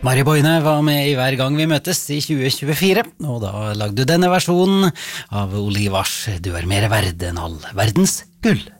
Mari Boine var med I Hver gang vi møtes I 2024, og da lagde du denne versjonen av Olivars Du mer verd enn all verdens gull.